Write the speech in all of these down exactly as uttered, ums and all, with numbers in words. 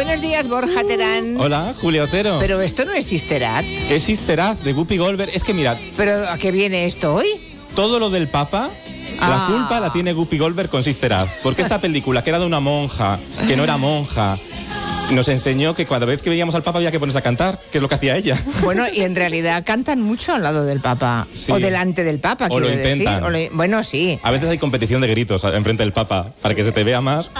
Buenos días, Borja Terán. Hola, Julio Otero. Pero esto no es Sister Act. Es Sister Act de Whoopi Goldberg. Es que mirad. ¿Pero a qué viene esto hoy? Todo lo del Papa, Ah. la culpa la tiene Whoopi Goldberg con Sister Act. Porque esta película, que era de una monja, que no era monja, nos enseñó que cada vez que veíamos al Papa había que ponerse a cantar, que es lo que hacía ella. Bueno, y en realidad cantan mucho al lado del Papa. Sí. O delante del Papa, O lo quiero decir. intentan. O lo- bueno, sí. A veces hay competición de gritos enfrente del Papa, para que se te vea más.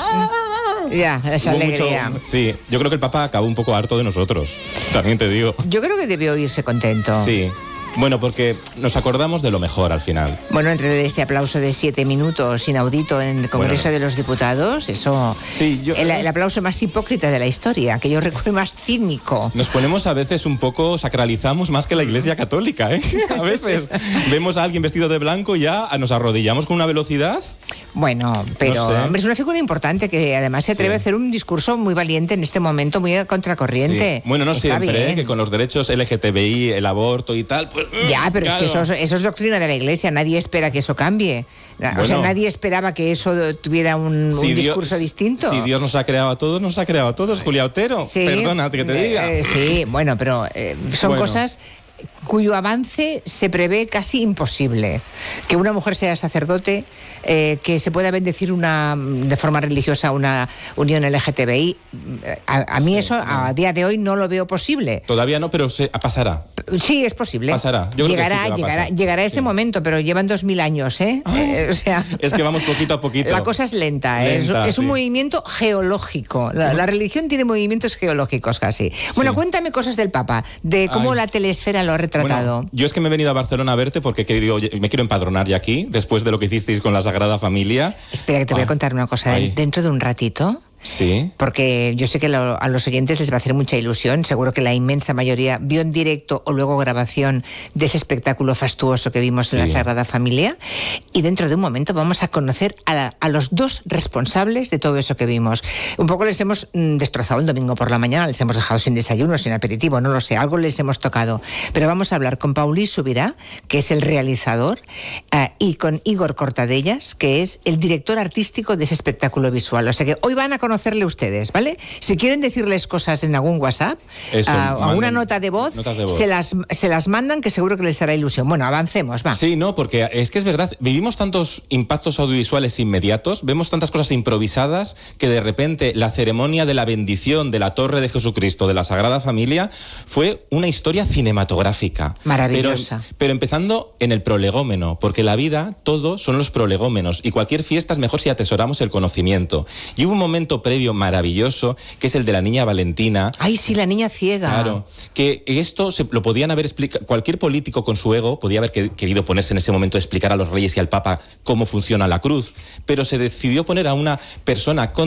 Ya, esa Hubo alegría. mucho- sí, yo creo que el Papa acabó un poco harto de nosotros, también te digo. Yo creo que debió irse contento. Sí, bueno, porque nos acordamos de lo mejor al final. Bueno, entre este aplauso de siete minutos inaudito en el Congreso Bueno. de los Diputados, eso... Sí, yo- el, el aplauso más hipócrita de la historia, que yo recuerdo más cínico. Nos ponemos a veces un poco, sacralizamos más que la Iglesia Católica, ¿eh? A veces vemos a alguien vestido de blanco y ya nos arrodillamos con una velocidad. Bueno, pero No sé. hombre, es una figura importante que además se atreve Sí. a hacer un discurso muy valiente en este momento, muy a contracorriente. Sí. Bueno, no Está siempre, bien. ¿eh? Que con los derechos L G T B I, el aborto y tal, pues... Ya, pero claro. es que eso, eso es doctrina de la Iglesia, nadie espera que eso cambie. O sea, Bueno. nadie esperaba que eso tuviera un, Si un Dios- discurso distinto. Si Dios nos ha creado a todos, nos ha creado a todos, Julia Otero. Sí, Perdona que te eh, diga. eh, sí, bueno, pero eh, son Bueno. cosas cuyo avance se prevé casi imposible. Que una mujer sea sacerdote, eh, que se pueda bendecir una de forma religiosa una unión L G T B I, a, a mí Sí, eso a día de hoy no lo veo posible. Todavía no, pero se, pasará. Sí, es posible. Pasará. Yo creo que llegará, sí que va a llegará, pasar. llegará ese Sí. momento, pero llevan dos mil años, ¿eh? Eh, o sea, Es que vamos poquito a poquito. la cosa es lenta, ¿eh? Lenta, es, es un sí. movimiento geológico. La, la religión tiene movimientos geológicos casi. Bueno, Sí. cuéntame cosas del Papa, de cómo Ay. la telesfera lo ha retratado. Bueno, yo es que me he venido a Barcelona a verte porque he querido- me quiero empadronar ya aquí, después de lo que hicisteis con la Sagrada Familia. Espera, que te voy a Ah, contar una cosa. ay. Dentro de un ratito, Sí. porque yo sé que lo- a los oyentes les va a hacer mucha ilusión, seguro que la inmensa mayoría vio en directo o luego grabación de ese espectáculo fastuoso que vimos en la Sí. Sagrada Familia, y dentro de un momento vamos a conocer a, la- a los dos responsables de todo eso que vimos. Un poco les hemos mm, destrozado el domingo por la mañana, les hemos dejado sin desayuno, sin aperitivo, no lo sé, algo les hemos tocado, pero vamos a hablar con Paulí Subirá, que es el realizador, eh, y con Igor Cortadellas, que es el director artístico de ese espectáculo visual. O sea que hoy van a conocerle ustedes, ¿vale? Si quieren decirles cosas en algún WhatsApp, Eso, a, a manden una nota de voz, notas de voz. Se, las, se las mandan, que seguro que les dará ilusión. Bueno, avancemos, va. Sí, no, porque es que es verdad, vivimos tantos impactos audiovisuales inmediatos, vemos tantas cosas improvisadas que de repente la ceremonia de la bendición de la Torre de Jesucristo de la Sagrada Familia fue una historia cinematográfica. Maravillosa. Pero, pero empezando en el prolegómeno, porque la vida, todo son los prolegómenos y cualquier fiesta es mejor si atesoramos el conocimiento. Y hubo un momento previo maravilloso, que es el de la niña Valentina. Ay, sí, la niña ciega. Claro, que esto se lo podían haber explicado, cualquier político con su ego podía haber que- querido ponerse en ese momento a explicar a los reyes y al Papa cómo funciona la cruz, pero se decidió poner a una persona con